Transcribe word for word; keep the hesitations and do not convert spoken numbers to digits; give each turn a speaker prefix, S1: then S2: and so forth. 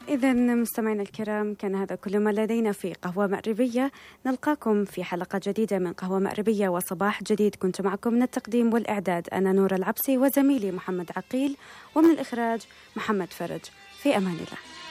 S1: إذا مستمعينا الكرام، كان هذا كل ما لدينا في قهوة مأربية. نلقاكم في حلقة جديدة من قهوة مأربية وصباح جديد. كنت معكم من التقديم والإعداد أنا نور العبسي وزميلي محمد عقيل، ومن الإخراج محمد فرج. في أمان الله.